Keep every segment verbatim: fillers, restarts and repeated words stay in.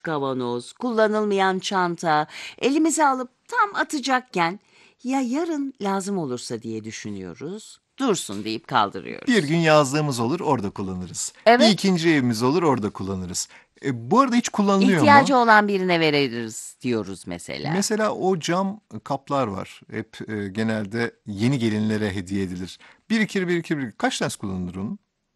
kavanoz, kullanılmayan çanta elimize alıp tam atacakken ya yarın lazım olursa diye düşünüyoruz. Dursun deyip Bir kaldırıyoruz. gün yazlığımız olur, orada kullanırız. Bir Evet, ikinci evimiz olur, orada kullanırız. E, bu arada hiç kullanılıyor mu? ihtiyacı olan birine veririz diyoruz mesela. Mesela o cam kaplar var. Hep e, genelde yeni gelinlere hediye edilir. Birikir, birikir, birikir. Kaç tanesi kullanılır onun?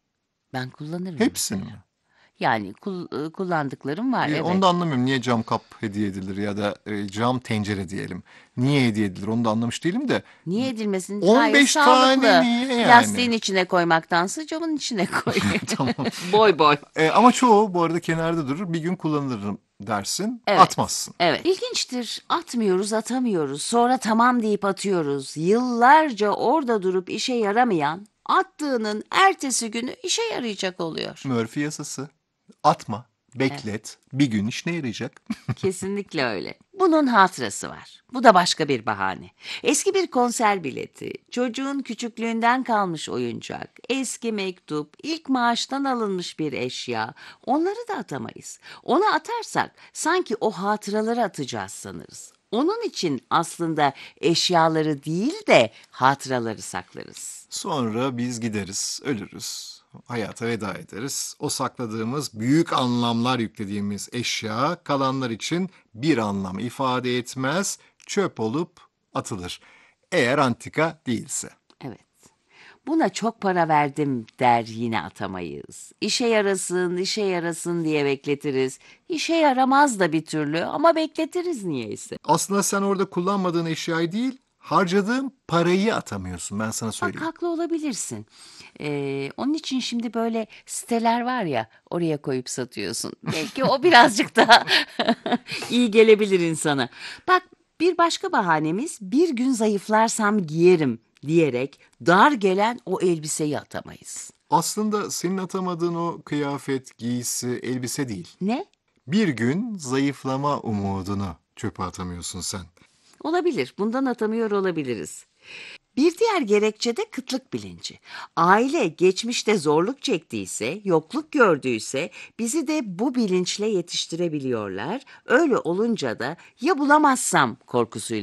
Ben kullanırım Hepsini mesela. mi? Yani kul- e, kullandıklarım var, E, onu evet. da anlamıyorum. Niye cam kap hediye edilir ya da e, cam tencere diyelim. Niye hediye edilir onu da anlamış değilim de. Niye edilmesin? Gayet on beş tane sağlıklı. niye yani? Plastiğin içine koymaktansa camın içine koy. Tamam. Boy boy. E, ama çoğu bu arada kenarda durur. Bir gün kullanırım dersin. Evet, Atmazsın. evet. İlginçtir. Atmıyoruz, atamıyoruz. Sonra tamam deyip atıyoruz. Yıllarca orada durup işe yaramayan, attığının ertesi günü işe yarayacak oluyor. Murphy yasası. Atma. Evet, Beklet. Bir gün işine yarayacak. kesinlikle öyle. Bunun hatırası var. Bu da başka bir bahane. Eski bir konser bileti, çocuğun küçüklüğünden kalmış oyuncak, eski mektup, ilk maaştan alınmış bir eşya. Onları da atamayız. Onu atarsak sanki o hatıraları atacağız sanırız. Onun için aslında eşyaları değil de hatıraları saklarız. Sonra biz gideriz, ölürüz. Hayata veda ederiz. O sakladığımız büyük anlamlar yüklediğimiz eşya kalanlar için bir anlam ifade etmez, çöp olup atılır. Eğer antika değilse. Evet. Buna çok para verdim der yine atamayız. İşe yarasın, işe yarasın diye bekletiriz. İşe yaramaz da bir türlü ama bekletiriz niyeyse. Aslında sen orada kullanmadığın eşyayı değil, harcadığın parayı atamıyorsun, ben sana Bak söyleyeyim. haklı olabilirsin. Ee, onun için şimdi böyle siteler var ya oraya koyup satıyorsun. Belki o birazcık daha iyi gelebilir insana. Bak bir başka bahanemiz bir gün zayıflarsam giyerim diyerek dar gelen o elbiseyi atamayız. Aslında senin atamadığın o kıyafet, giysi, elbise değil. Ne? Bir gün zayıflama umudunu çöpe atamıyorsun sen. Olabilir. Bundan atamıyor olabiliriz. Bir diğer gerekçe de kıtlık bilinci. Aile geçmişte zorluk çektiyse, yokluk gördüyse bizi de bu bilinçle yetiştirebiliyorlar. Öyle olunca da ya bulamazsam korkusuyla